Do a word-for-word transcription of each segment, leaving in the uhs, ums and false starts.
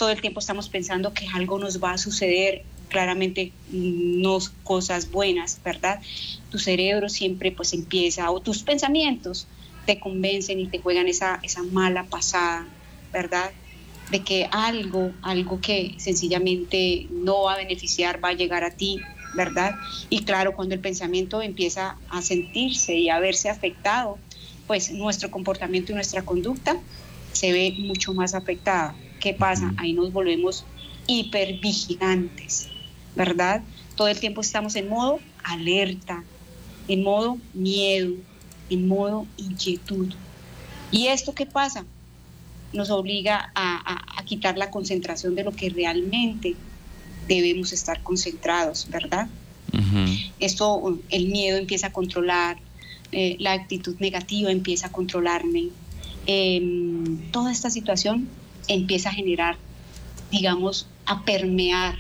todo el tiempo estamos pensando que algo nos va a suceder, claramente no cosas buenas, ¿verdad? Tu cerebro siempre pues empieza, o tus pensamientos te convencen y te juegan esa, esa mala pasada, ¿verdad? De que algo, algo que sencillamente no va a beneficiar va a llegar a ti, ¿verdad? Y claro, cuando el pensamiento empieza a sentirse y a verse afectado, pues nuestro comportamiento y nuestra conducta se ve mucho más afectada. ¿Qué pasa? Ahí nos volvemos hipervigilantes, ¿verdad? Todo el tiempo estamos en modo alerta, en modo miedo, en modo inquietud. ¿Y esto qué pasa? Nos obliga a, a, a quitar la concentración de lo que realmente debemos estar concentrados, ¿verdad? Uh-huh. Esto, el miedo empieza a controlar, eh, la actitud negativa empieza a controlarme, eh, toda esta situación empieza a generar, digamos, a permear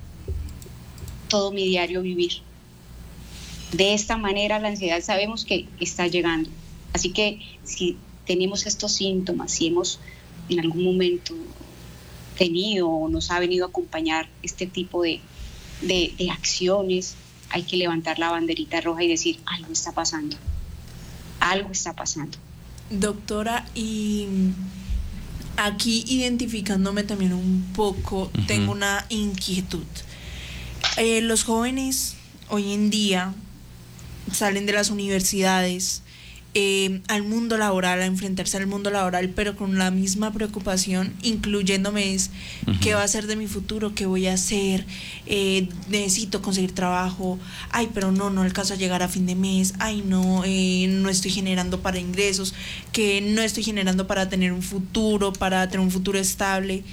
todo mi diario vivir. De esta manera la ansiedad sabemos que está llegando. Así que si tenemos estos síntomas, si hemos en algún momento tenido o nos ha venido a acompañar este tipo de, de, de acciones, hay que levantar la banderita roja y decir, algo está pasando, algo está pasando. Doctora, y aquí identificándome también un poco, uh-huh. tengo una inquietud. Eh, los jóvenes hoy en día salen de las universidades eh, al mundo laboral, a enfrentarse al mundo laboral, pero con la misma preocupación, incluyéndome es uh-huh. qué va a ser de mi futuro, qué voy a hacer, eh, necesito conseguir trabajo, ay, pero no, no alcanzo a llegar a fin de mes, ay, no, eh, no estoy generando para ingresos, que no estoy generando para tener un futuro, para tener un futuro estable.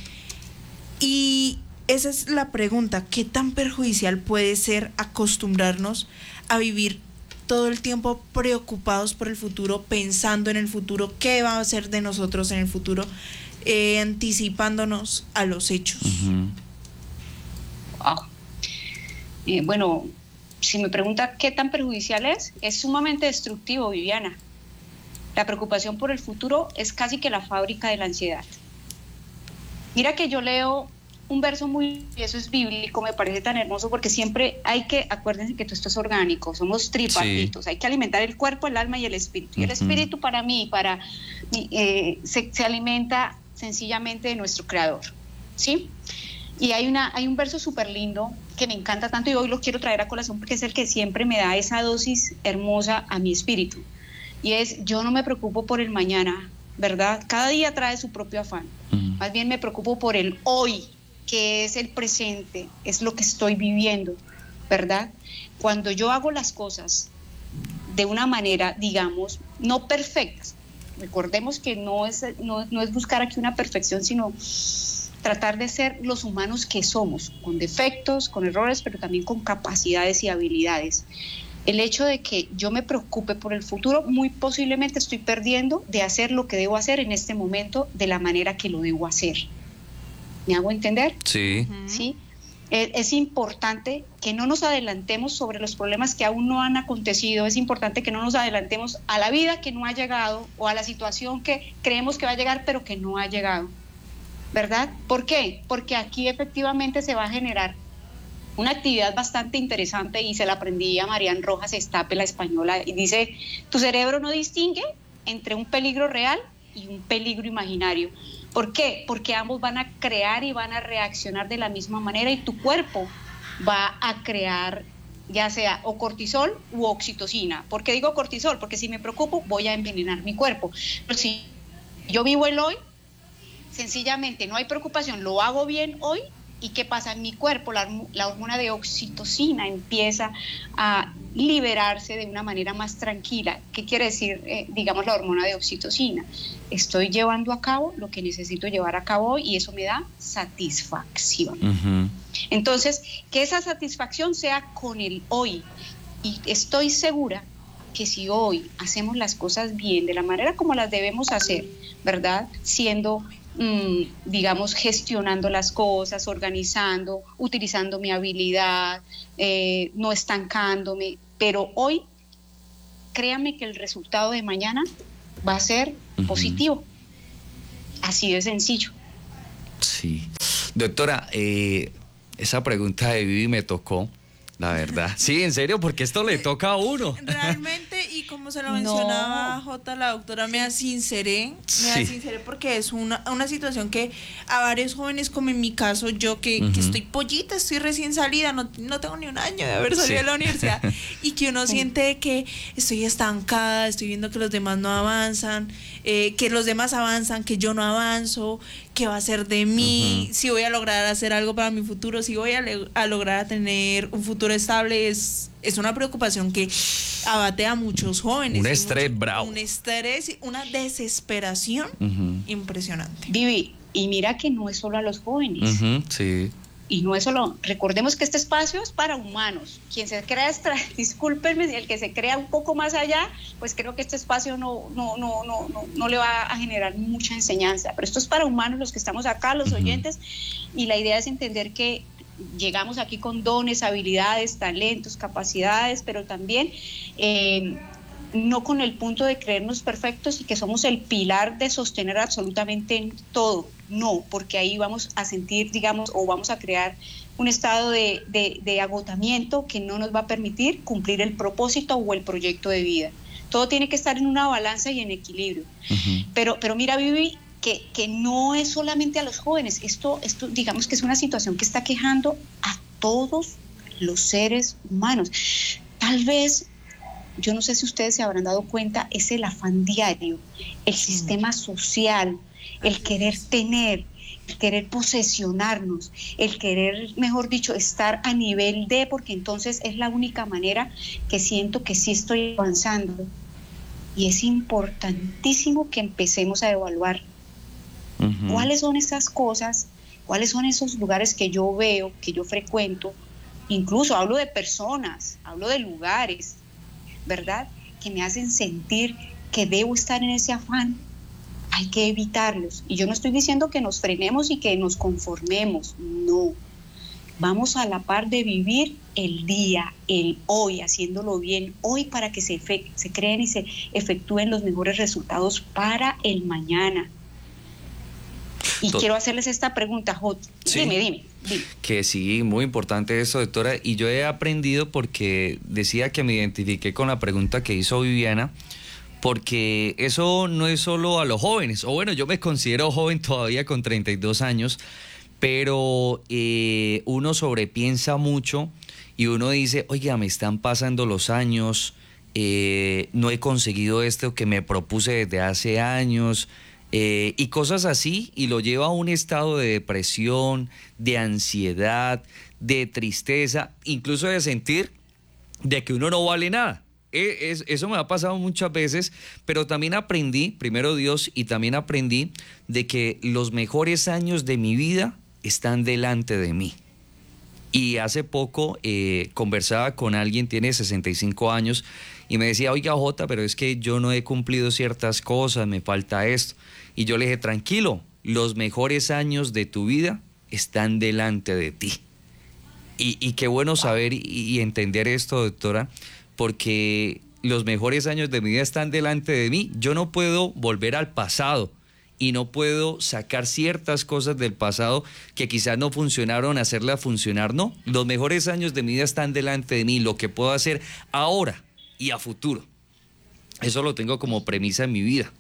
Y esa es la pregunta, ¿qué tan perjudicial puede ser acostumbrarnos a vivir todo el tiempo preocupados por el futuro, pensando en el futuro, qué va a ser de nosotros en el futuro, eh, anticipándonos a los hechos? Uh-huh. Wow. Eh, bueno, si me pregunta qué tan perjudicial es, es sumamente destructivo, Viviana. La preocupación por el futuro es casi que la fábrica de la ansiedad. Mira que yo leo un verso muy, y eso es bíblico, me parece tan hermoso, porque siempre hay que, acuérdense que todo esto es orgánico, somos tripartitos, sí. Hay que alimentar el cuerpo, el alma y el espíritu. Y el espíritu para mí, para eh, se, se alimenta sencillamente de nuestro creador, ¿sí? Y hay, una, hay un verso súper lindo que me encanta tanto y hoy lo quiero traer a colación porque es el que siempre me da esa dosis hermosa a mi espíritu. Y es, yo no me preocupo por el mañana, ¿verdad? Cada día trae su propio afán. Uh-huh. Más bien me preocupo por el hoy, que es el presente, es lo que estoy viviendo, ¿verdad? Cuando yo hago las cosas de una manera, digamos, no perfectas, recordemos que no es, no, no es buscar aquí una perfección, sino tratar de ser los humanos que somos, con defectos, con errores, pero también con capacidades y habilidades. El hecho de que yo me preocupe por el futuro, muy posiblemente estoy perdiendo de hacer lo que debo hacer en este momento de la manera que lo debo hacer. ¿Me hago entender? Sí. ¿Sí? Es, es importante que no nos adelantemos sobre los problemas que aún no han acontecido, es importante que no nos adelantemos a la vida que no ha llegado o a la situación que creemos que va a llegar pero que no ha llegado, ¿verdad? ¿Por qué? Porque aquí efectivamente se va a generar una actividad bastante interesante y se la aprendí a Marian Rojas Estape, la española, y dice, tu cerebro no distingue entre un peligro real y un peligro imaginario. ¿Por qué? Porque ambos van a crear y van a reaccionar de la misma manera y tu cuerpo va a crear ya sea o cortisol u oxitocina. ¿Por qué digo cortisol? Porque si me preocupo voy a envenenar mi cuerpo. Pero si yo vivo el hoy, sencillamente no hay preocupación, lo hago bien hoy. ¿Y qué pasa en mi cuerpo? La, la hormona de oxitocina empieza a liberarse de una manera más tranquila. ¿Qué quiere decir, eh, digamos, la hormona de oxitocina? Estoy llevando a cabo lo que necesito llevar a cabo hoy y eso me da satisfacción. Uh-huh. Entonces, que esa satisfacción sea con el hoy. Y estoy segura que si hoy hacemos las cosas bien, de la manera como las debemos hacer, ¿verdad? Siendo... digamos, gestionando las cosas, organizando, utilizando mi habilidad, eh, no estancándome, pero hoy, créame que el resultado de mañana va a ser uh-huh. positivo, así de sencillo. Sí. Doctora, eh, esa pregunta de Vivi me tocó, la verdad. Sí, en serio, porque esto le toca a uno. Realmente, y como se lo mencionaba no. Jota, la doctora, me asinceré, me sí. asinceré porque es una, una situación que a varios jóvenes, como en mi caso, yo que, uh-huh. que estoy pollita, estoy recién salida, no, no tengo ni un año de haber salido sí. de la universidad, y que uno siente que estoy estancada, estoy viendo que los demás no avanzan, eh, que los demás avanzan, que yo no avanzo, qué va a ser de mí, uh-huh. si voy a lograr hacer algo para mi futuro, si voy a, le- a lograr tener un futuro estable. Es, es una preocupación que abate a muchos jóvenes. Un estrés mucho, bravo. Un estrés, una desesperación uh-huh. impresionante. Vivi, y mira que no es solo a los jóvenes. Uh-huh, sí. Y no es solo, recordemos que este espacio es para humanos. Quien se crea, extra, discúlpenme, el que se crea un poco más allá, pues creo que este espacio no, no, no, no, no, no le va a generar mucha enseñanza. Pero esto es para humanos, los que estamos acá, los uh-huh. oyentes, y la idea es entender que llegamos aquí con dones, habilidades, talentos, capacidades, pero también eh, no con el punto de creernos perfectos y que somos el pilar de sostener absolutamente todo. No, porque ahí vamos a sentir, digamos, o vamos a crear un estado de, de, de agotamiento que no nos va a permitir cumplir el propósito o el proyecto de vida. Todo tiene que estar en una balanza y en equilibrio. Uh-huh. Pero, pero mira, Vivi, que, que no es solamente a los jóvenes. Esto, esto, digamos que es una situación que está quejando a todos los seres humanos. Tal vez, yo no sé si ustedes se habrán dado cuenta, es el afán diario, el sistema social, el querer tener, el querer posesionarnos, el querer, mejor dicho, estar a nivel de, porque entonces es la única manera que siento que sí estoy avanzando. Y es importantísimo que empecemos a evaluar uh-huh. cuáles son esas cosas, cuáles son esos lugares que yo veo, que yo frecuento, incluso hablo de personas, hablo de lugares, ¿verdad?, que me hacen sentir que debo estar en ese afán. Hay que evitarlos. Y yo no estoy diciendo que nos frenemos y que nos conformemos, no. Vamos a la par de vivir el día, el hoy, haciéndolo bien hoy para que se, efe- se creen y se efectúen los mejores resultados para el mañana. Y Tot- quiero hacerles esta pregunta, Jot. Sí, dime, dime, dime. Que sí, muy importante eso, doctora. Y yo he aprendido porque decía que me identifiqué con la pregunta que hizo Viviana, porque eso no es solo a los jóvenes, o bueno, yo me considero joven todavía con treinta y dos años, pero eh, uno sobrepiensa mucho y uno dice, oiga, me están pasando los años, eh, no he conseguido esto que me propuse desde hace años, eh, y cosas así, y lo lleva a un estado de depresión, de ansiedad, de tristeza, incluso de sentir de que uno no vale nada. Es, eso me ha pasado muchas veces, pero también aprendí, primero Dios, y también aprendí de que los mejores años de mi vida están delante de mí. Y hace poco eh, conversaba con alguien, tiene sesenta y cinco años, y me decía, oiga Jota, pero es que yo no he cumplido ciertas cosas, me falta esto. Y yo le dije, tranquilo, los mejores años de tu vida están delante de ti. Y, y qué bueno saber y, y entender esto, doctora, porque los mejores años de mi vida están delante de mí. Yo no puedo volver al pasado y no puedo sacar ciertas cosas del pasado que quizás no funcionaron, hacerlas funcionar. No, los mejores años de mi vida están delante de mí, lo que puedo hacer ahora y a futuro. Eso lo tengo como premisa en mi vida.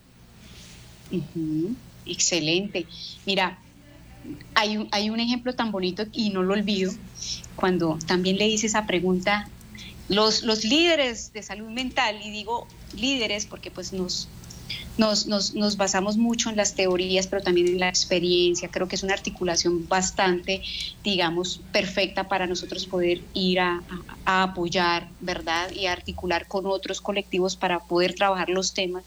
Uh-huh. Excelente. Mira, hay un, hay un ejemplo tan bonito y no lo olvido, cuando también le hice esa pregunta. Los, los líderes de salud mental, y digo líderes porque pues nos, nos, nos, nos basamos mucho en las teorías, pero también en la experiencia. Creo que es una articulación bastante, digamos, perfecta para nosotros poder ir a, a, a apoyar, ¿verdad? Y a articular con otros colectivos para poder trabajar los temas.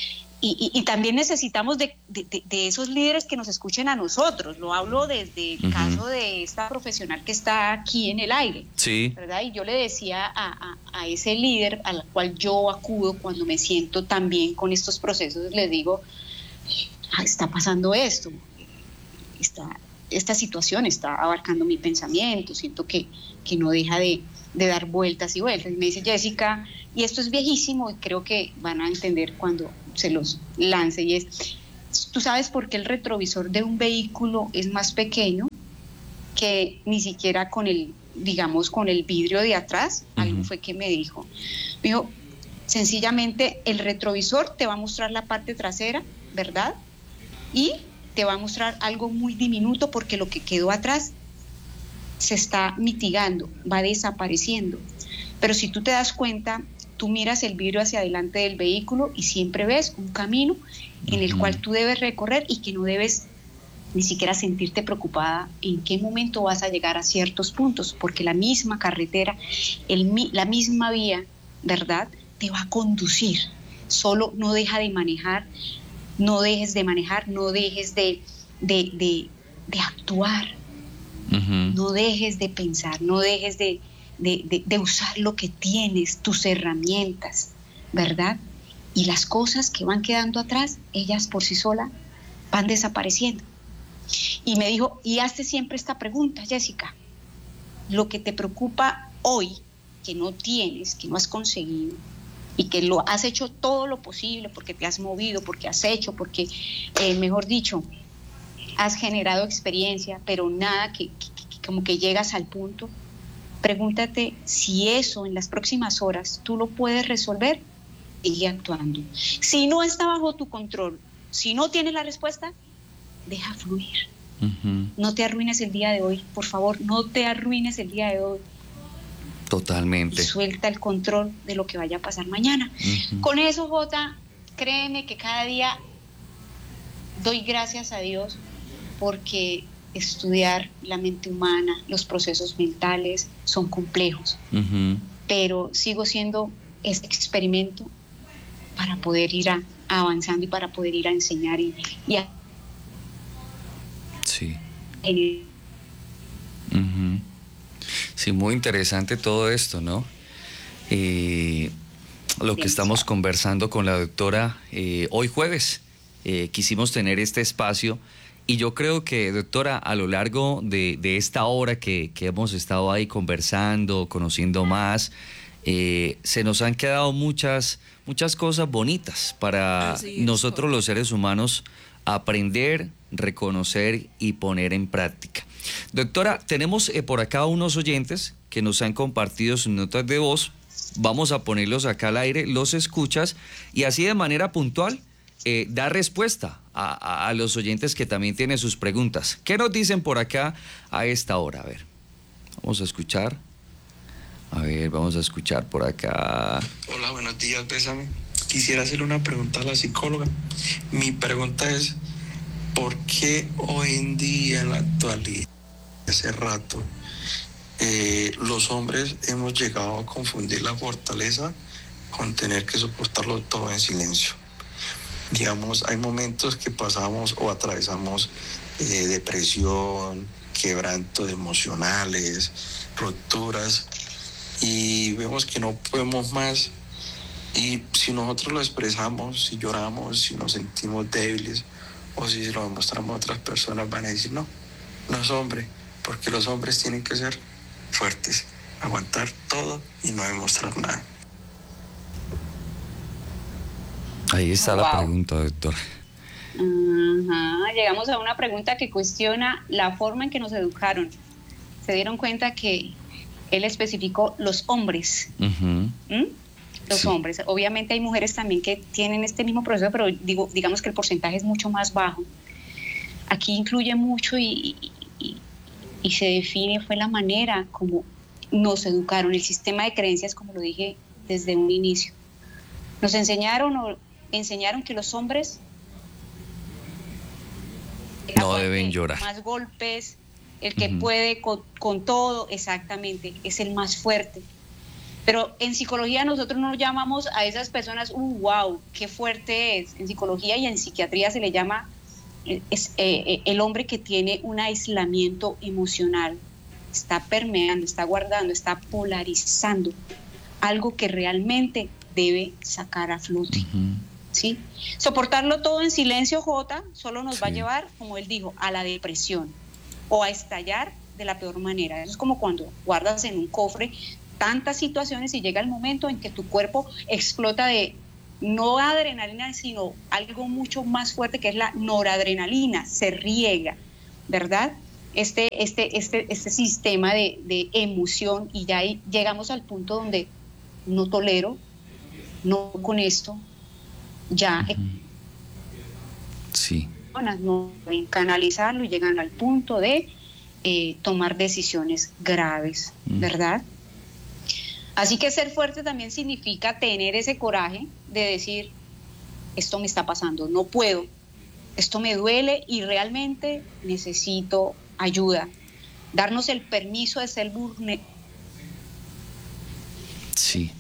Y, y, y también necesitamos de, de, de esos líderes que nos escuchen a nosotros. Lo hablo desde el uh-huh. caso de esta profesional que está aquí en el aire, sí, ¿verdad? Y yo le decía a, a, a ese líder al cual yo acudo cuando me siento tan bien con estos procesos, les digo, ah, está pasando esto, esta, esta situación está abarcando mi pensamiento, siento que, que no deja de, de dar vueltas y vueltas. Y me dice, Jessica, y esto es viejísimo y creo que van a entender cuando se los lance, y es, ¿tú sabes por qué el retrovisor de un vehículo es más pequeño? que ni siquiera con el, digamos, con el vidrio de atrás, uh-huh. algo fue que me dijo. Me dijo, sencillamente el retrovisor te va a mostrar la parte trasera, ¿verdad? Y te va a mostrar algo muy diminuto porque lo que quedó atrás se está mitigando, va desapareciendo. Pero si tú te das cuenta, tú miras el vidrio hacia adelante del vehículo y siempre ves un camino en el uh-huh. cual tú debes recorrer y que no debes ni siquiera sentirte preocupada en qué momento vas a llegar a ciertos puntos, porque la misma carretera, el, la misma vía, ¿verdad?, te va a conducir. Solo no deja de manejar, no dejes de manejar, no dejes de, de, de, de actuar, uh-huh. no dejes de pensar, no dejes de De, de, de usar lo que tienes, tus herramientas, ¿verdad? Y las cosas que van quedando atrás, ellas por sí solas van desapareciendo. Y me dijo, y hazte siempre esta pregunta, Jessica, lo que te preocupa hoy, que no tienes, que no has conseguido, y que lo has hecho todo lo posible, porque te has movido, porque has hecho, porque, eh, mejor dicho, has generado experiencia, pero nada que, que, que como que llegas al punto. Pregúntate si eso en las próximas horas tú lo puedes resolver, sigue actuando. Si no está bajo tu control, si no tienes la respuesta, deja fluir. Uh-huh. No te arruines el día de hoy, por favor, no te arruines el día de hoy. Totalmente. Y suelta el control de lo que vaya a pasar mañana. Uh-huh. Con eso, Jota, créeme que cada día doy gracias a Dios porque estudiar la mente humana, los procesos mentales son complejos, uh-huh. pero sigo siendo este experimento para poder ir a, avanzando y para poder ir a enseñar y, y a... Sí. En... Uh-huh. Sí, muy interesante todo esto, ¿no? Eh, lo que estamos conversando con la doctora eh, hoy jueves, eh, quisimos tener este espacio. Y yo creo que, doctora, a lo largo de, de esta hora que, que hemos estado ahí conversando, conociendo más, eh, se nos han quedado muchas, muchas cosas bonitas para nosotros los seres humanos aprender, reconocer y poner en práctica. Doctora, tenemos eh, por acá unos oyentes que nos han compartido sus notas de voz. Vamos a ponerlos acá al aire, los escuchas y así de manera puntual eh, da respuesta a, a, a los oyentes que también tienen sus preguntas. ¿Qué nos dicen por acá a esta hora? A ver, vamos a escuchar. A ver, vamos a escuchar por acá. Hola, buenos días, Bésame. Quisiera hacerle una pregunta a la psicóloga. Mi pregunta es, ¿por qué hoy en día, en la actualidad, hace rato, eh, los hombres hemos llegado a confundir la fortaleza con tener que soportarlo todo en silencio? Digamos, hay momentos que pasamos o atravesamos eh, depresión, quebrantos emocionales, rupturas, y vemos que no podemos más. Y si nosotros lo expresamos, si lloramos, si nos sentimos débiles o si se lo demostramos a otras personas, van a decir no, no es hombre, porque los hombres tienen que ser fuertes, aguantar todo y no demostrar nada. Ahí está wow. la pregunta, doctor. Ajá. Llegamos a una pregunta que cuestiona la forma en que nos educaron. Se dieron cuenta que él especificó los hombres. Uh-huh. ¿Mm? Los sí. hombres. Obviamente hay mujeres también que tienen este mismo proceso, pero digo, digamos que el porcentaje es mucho más bajo. Aquí influye mucho y, y, y se define, fue la manera como nos educaron, el sistema de creencias, como lo dije desde un inicio. Nos enseñaron o enseñaron que los hombres no deben llorar. Más golpes, el que uh-huh. puede con, con todo, exactamente, es el más fuerte. Pero en psicología nosotros no llamamos a esas personas, uh, wow, qué fuerte es. En psicología y en psiquiatría se le llama es, eh, el hombre que tiene un aislamiento emocional, está permeando, está guardando, está polarizando algo que realmente debe sacar a flote. Uh-huh. ¿Sí? Soportarlo todo en silencio, Jota, solo nos sí. va a llevar, como él dijo, a la depresión o a estallar de la peor manera. Eso es como cuando guardas en un cofre tantas situaciones y llega el momento en que tu cuerpo explota de no adrenalina, sino algo mucho más fuerte que es la noradrenalina, se riega, ¿verdad? este, este, este, este sistema de, de emoción y ya ahí llegamos al punto donde no tolero, no con esto, ya uh-huh. Sí. No pueden canalizarlo y llegan al punto de eh, tomar decisiones graves, uh-huh. ¿verdad? Así que ser fuerte también significa tener ese coraje de decir, esto me está pasando, no puedo, esto me duele y realmente necesito ayuda. Darnos el permiso de ser vulnerable. Sí.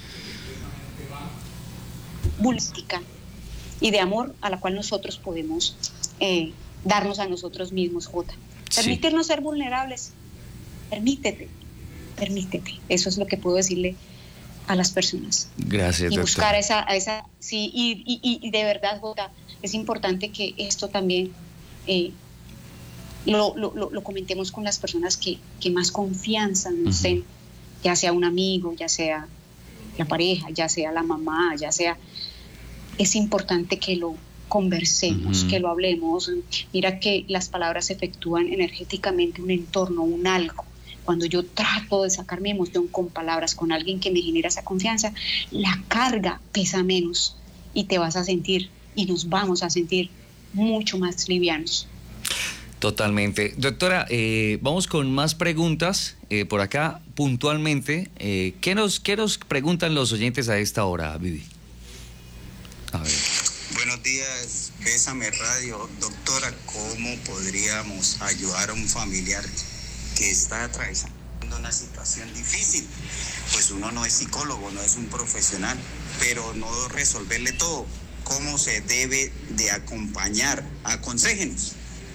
Vulnerable y de amor a la cual nosotros podemos eh, darnos a nosotros mismos, Jota. Permitirnos sí. ser vulnerables. Permítete, permítete. Eso es lo que puedo decirle a las personas. Gracias, y doctora. buscar esa, esa sí, y, y, y de verdad, Jota, es importante que esto también eh, lo, lo, lo, lo comentemos con las personas que, que más confianza nos den, uh-huh. ya sea un amigo, ya sea la pareja, ya sea la mamá, ya sea... Es importante que lo conversemos, uh-huh. que lo hablemos. Mira que las palabras efectúan energéticamente un entorno, un algo. Cuando yo trato de sacar mi emoción con palabras, con alguien que me genera esa confianza, la carga pesa menos y te vas a sentir, y nos vamos a sentir mucho más livianos. Totalmente. Doctora, eh, vamos con más preguntas eh, por acá puntualmente. Eh, ¿qué nos, qué nos preguntan los oyentes a esta hora, Vivi? A ver. Buenos días, Bésame Radio. Doctora, ¿cómo podríamos ayudar a un familiar que está atravesando una situación difícil? Pues uno no es psicólogo, no es un profesional, pero no resolverle todo. ¿Cómo se debe de acompañar? Aconséjenos.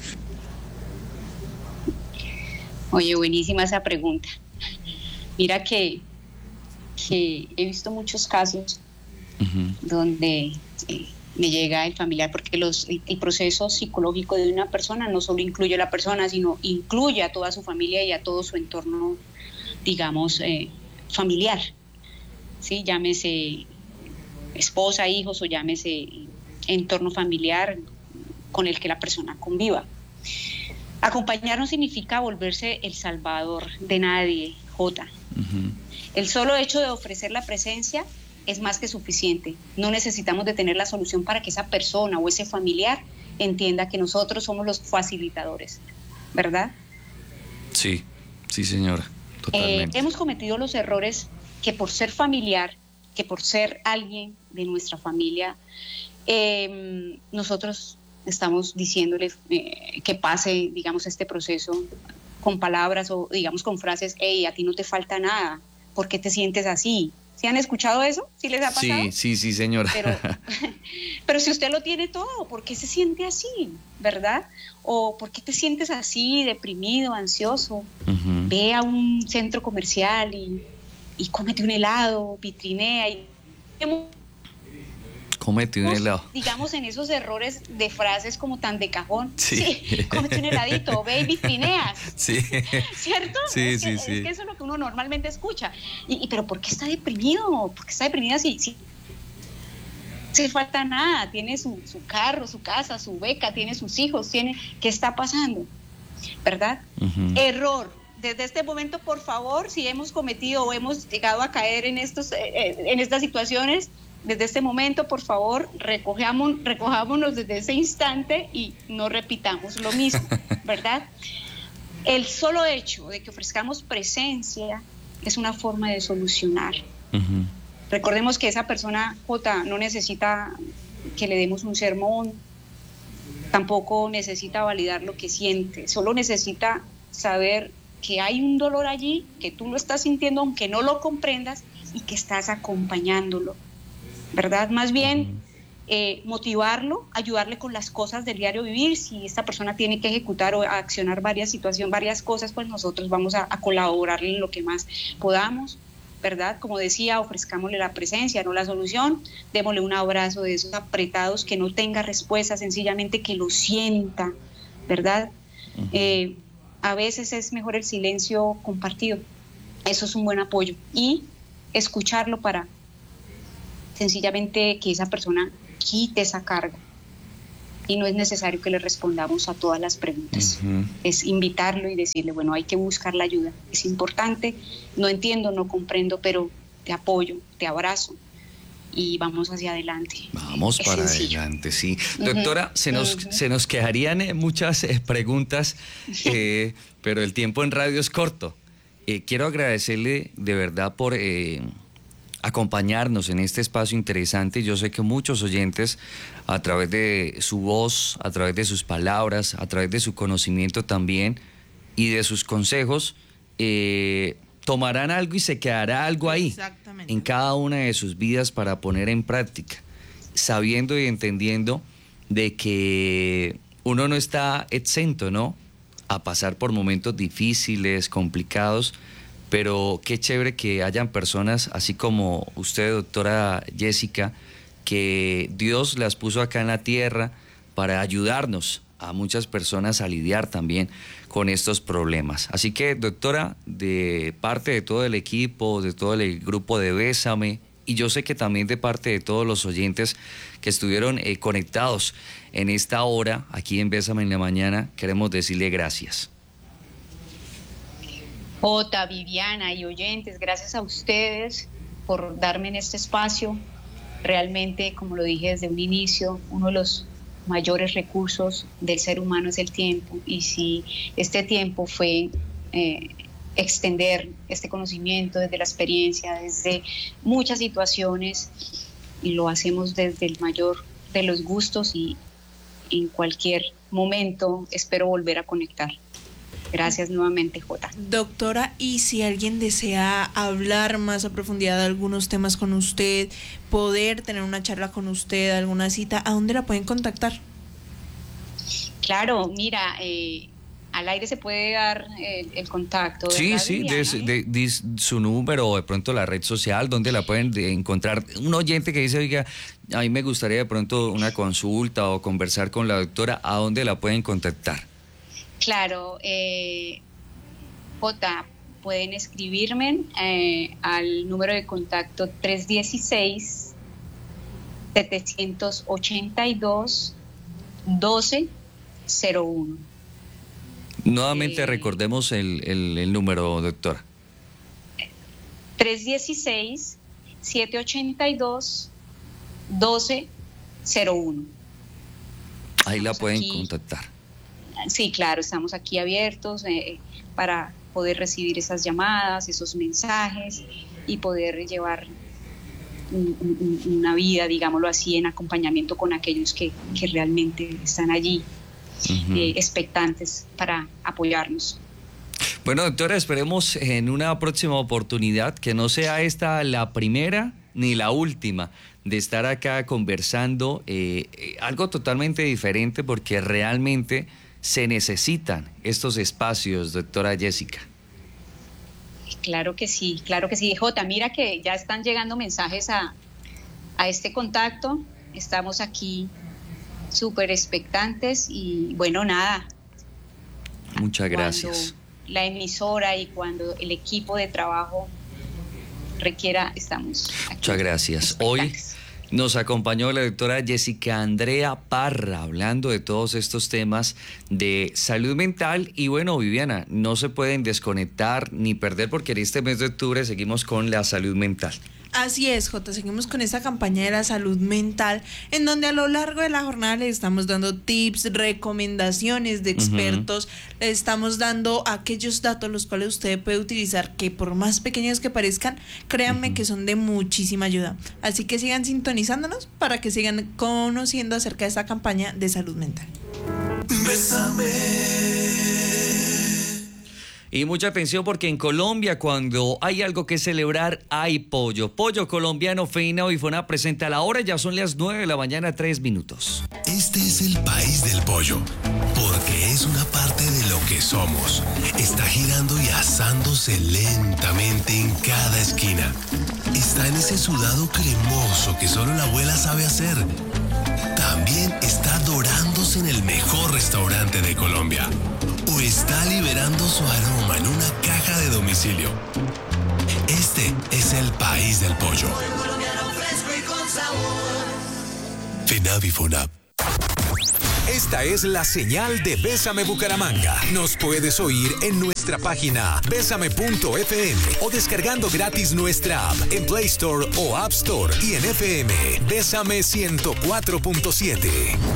Oye, buenísima esa pregunta. Mira que, que he visto muchos casos uh-huh. donde eh, me llega el familiar, porque los, el, el proceso psicológico de una persona no solo incluye a la persona, sino incluye a toda su familia y a todo su entorno, digamos, eh, familiar, ¿sí? Llámese esposa, hijos o llámese entorno familiar con el que la persona conviva. Acompañar no significa volverse el salvador de nadie, Jota. Uh-huh. El solo hecho de ofrecer la presencia es más que suficiente. No necesitamos de tener la solución para que esa persona o ese familiar entienda que nosotros somos los facilitadores, ¿verdad? Sí, sí, señora, totalmente. Eh, hemos cometido los errores que por ser familiar, que por ser alguien de nuestra familia, eh, nosotros estamos diciéndole eh, que pase, digamos, este proceso con palabras o, digamos, con frases, hey, a ti no te falta nada, ¿por qué te sientes así? ¿Sí han escuchado eso? ¿Sí les ha pasado? Sí, sí, sí, señora. Pero, pero si usted lo tiene todo, ¿por qué se siente así? ¿Verdad? ¿O por qué te sientes así, deprimido, ansioso? Uh-huh. Ve a un centro comercial y, y cómete un helado, vitrinea y... Cómete un helado. Digamos, en esos errores de frases como tan de cajón. Sí. Sí, cómete un heladito, ve y vitrineas. Sí. ¿Cierto? Sí, es sí, que, sí. Es que eso es lo que uno normalmente escucha. Y, y pero ¿por qué está deprimido? ¿Por qué está deprimida si, si no se falta nada? Tiene su, su carro, su casa, su beca, tiene sus hijos, tiene... ¿Qué está pasando? ¿Verdad? Uh-huh. Error. Desde este momento, por favor, si hemos cometido o hemos llegado a caer en, estos, eh, en estas situaciones, desde este momento, por favor, recojamos, recojámonos desde ese instante y no repitamos lo mismo, ¿verdad? El solo hecho de que ofrezcamos presencia es una forma de solucionar. Uh-huh. Recordemos que esa persona, Jota, no necesita que le demos un sermón, tampoco necesita validar lo que siente, solo necesita saber que hay un dolor allí, que tú lo estás sintiendo aunque no lo comprendas y que estás acompañándolo, ¿verdad? Más bien eh, motivarlo, ayudarle con las cosas del diario vivir. Si esta persona tiene que ejecutar o accionar varias situaciones, varias cosas, pues nosotros vamos a, a colaborarle en lo que más podamos, ¿verdad? Como decía, ofrezcámosle la presencia, no la solución, démosle un abrazo de esos apretados, que no tenga respuesta, sencillamente que lo sienta, ¿verdad? Uh-huh. Eh, a veces es mejor el silencio compartido, eso es un buen apoyo, y escucharlo para sencillamente que esa persona quite esa carga, y no es necesario que le respondamos a todas las preguntas. Uh-huh. Es invitarlo y decirle, bueno, hay que buscar la ayuda. Es importante, no entiendo, no comprendo, pero te apoyo, te abrazo y vamos hacia adelante. Vamos es para sencillo. Adelante, sí. Uh-huh. Doctora, se nos, uh-huh. se nos quedarían muchas eh, preguntas, eh, pero el tiempo en radio es corto. Eh, quiero agradecerle de verdad por eh, acompañarnos en este espacio interesante. Yo sé que muchos oyentes, a través de su voz, a través de sus palabras, a través de su conocimiento también y de sus consejos, eh, tomarán algo y se quedará algo ahí en cada una de sus vidas para poner en práctica, sabiendo y entendiendo de que uno no está exento, ¿no?, a pasar por momentos difíciles, complicados, pero qué chévere que hayan personas así como usted, doctora Jessica, que Dios las puso acá en la tierra para ayudarnos a muchas personas a lidiar también con estos problemas. Así que, doctora, de parte de todo el equipo, de todo el grupo de Bésame, y yo sé que también de parte de todos los oyentes que estuvieron eh, conectados en esta hora, aquí en Bésame en la Mañana, queremos decirle gracias. Jota, Viviana y oyentes, gracias a ustedes por darme en este espacio. Realmente, como lo dije desde un inicio, uno de los mayores recursos del ser humano es el tiempo, y si este tiempo fue eh, extender este conocimiento desde la experiencia, desde muchas situaciones, y lo hacemos desde el mayor de los gustos, y en cualquier momento espero volver a conectar. Gracias nuevamente, Jota. Doctora, y si alguien desea hablar más a profundidad de algunos temas con usted, poder tener una charla con usted, alguna cita, ¿a dónde la pueden contactar? Claro, mira, eh, al aire se puede dar el, el contacto. Sí, sí, de, de, de su número o de pronto la red social, donde la pueden encontrar. Un oyente que dice, oiga, a mí me gustaría de pronto una consulta o conversar con la doctora, ¿a dónde la pueden contactar? Claro, eh, Jota, pueden escribirme eh, al número de contacto tres uno seis, siete ocho dos, uno dos cero uno. Nuevamente eh, recordemos el, el, el número, doctora. tres uno seis, siete ocho dos, uno dos cero uno. Ahí la pueden aquí contactar. Sí, claro, estamos aquí abiertos eh, para poder recibir esas llamadas, esos mensajes y poder llevar un, un, una vida, digámoslo así, en acompañamiento con aquellos que, que realmente están allí, uh-huh. eh, expectantes para apoyarnos. Bueno, doctora, esperemos en una próxima oportunidad que no sea esta la primera ni la última de estar acá conversando, eh, eh, algo totalmente diferente, porque realmente se necesitan estos espacios, doctora Jessica. Claro que sí, claro que sí. Jota, mira que ya están llegando mensajes a, a este contacto. Estamos aquí súper expectantes y bueno, nada. Muchas gracias. Cuando la emisora y cuando el equipo de trabajo requiera, estamos aquí. Muchas gracias. Hoy nos acompañó la doctora Jessica Andrea Parra, hablando de todos estos temas de salud mental. Y bueno, Viviana, no se pueden desconectar ni perder, porque en este mes de octubre seguimos con la salud mental. Así es, Jota, seguimos con esta campaña de la salud mental, en donde a lo largo de la jornada le estamos dando tips, recomendaciones de expertos, uh-huh. le estamos dando aquellos datos los cuales usted puede utilizar, que por más pequeños que parezcan, créanme uh-huh. que son de muchísima ayuda. Así que sigan sintonizándonos para que sigan conociendo acerca de esta campaña de salud mental. Bésame. Y mucha atención, porque en Colombia, cuando hay algo que celebrar, hay pollo. Pollo colombiano Feinado y Fona presenta la hora. Ya son las nueve de la mañana, tres minutos. Este es el país del pollo, porque es una parte de lo que somos. Está girando y asándose lentamente en cada esquina. Está en ese sudado cremoso que solo la abuela sabe hacer. También está dorándose en el mejor restaurante de Colombia. O está liberando su aroma en una caja de domicilio. Este es el país del pollo. Fenab y Fonab. Esta es la señal de Bésame Bucaramanga. Nos puedes oír en nuestra página bésame punto f m o descargando gratis nuestra app en Play Store o App Store y en F M. Bésame ciento cuatro punto siete.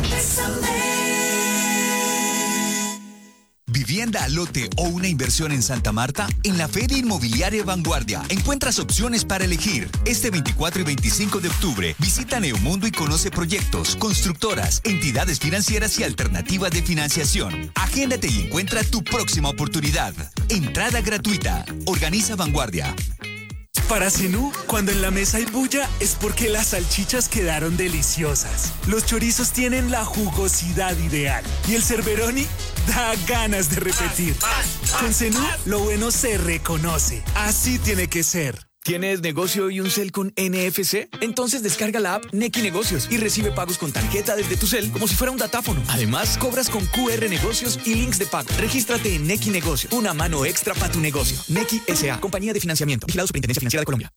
¿Vivienda a lote o una inversión en Santa Marta? En la Feria Inmobiliaria Vanguardia encuentras opciones para elegir. Este veinticuatro y veinticinco de octubre visita Neomundo y conoce proyectos, constructoras, entidades financieras y alternativas de financiación. Agéndate y encuentra tu próxima oportunidad. Entrada gratuita. Organiza Vanguardia. Para Zenú, cuando en la mesa hay bulla es porque las salchichas quedaron deliciosas. Los chorizos tienen la jugosidad ideal y el Cerberoni da ganas de repetir. Con Zenú, lo bueno se reconoce. Así tiene que ser. ¿Tienes negocio y un cel con N F C? Entonces descarga la app Nequi Negocios y recibe pagos con tarjeta desde tu cel como si fuera un datáfono. Además, cobras con Q R Negocios y links de pago. Regístrate en Nequi Negocios, una mano extra para tu negocio. Nequi S A, compañía de financiamiento. Vigilado Superintendencia Financiera de Colombia.